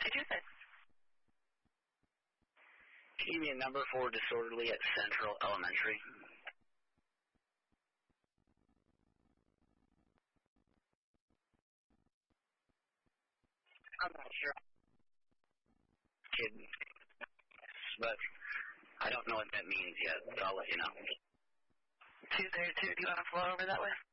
Did you say? Can you give me a number for disorderly at Central Elementary? I'm not sure. Kid, but I don't know what that means yet, but I'll let you know. Tuesday or 2, do you want to flow over that way?